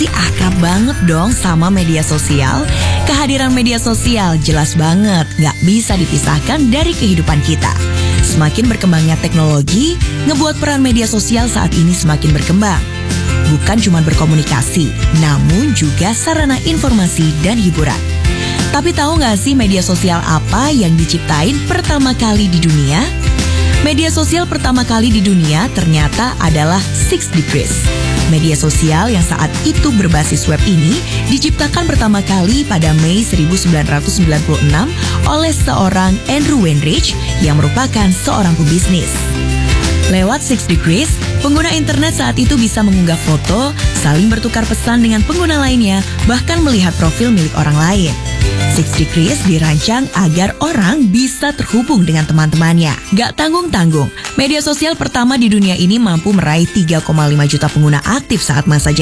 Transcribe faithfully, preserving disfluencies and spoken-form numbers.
Akrab banget dong sama media sosial. Kehadiran media sosial jelas banget gak bisa dipisahkan dari kehidupan kita. Semakin berkembangnya teknologi, ngebuat peran media sosial saat ini semakin berkembang. Bukan cuma berkomunikasi, namun juga sarana informasi dan hiburan. Tapi tahu gak sih media sosial apa yang diciptain pertama kali di dunia? Media sosial pertama kali di dunia ternyata adalah Six Degrees. Media sosial yang saat itu berbasis web ini diciptakan pertama kali pada Mei seribu sembilan ratus sembilan puluh enam oleh seorang Andrew Weinreich yang merupakan seorang pebisnis. Lewat Six Degrees, pengguna internet saat itu bisa mengunggah foto, saling bertukar pesan dengan pengguna lainnya, bahkan melihat profil milik orang lain. Six Degrees dirancang agar orang bisa terhubung dengan teman-temannya. Gak tanggung-tanggung, media sosial pertama di dunia ini mampu meraih tiga koma lima juta pengguna aktif saat masa